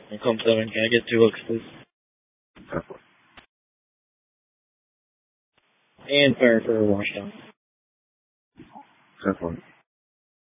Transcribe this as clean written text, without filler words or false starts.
Come 7, can I get 2 hooks, please? Definitely. And fire for a washdown. Definitely.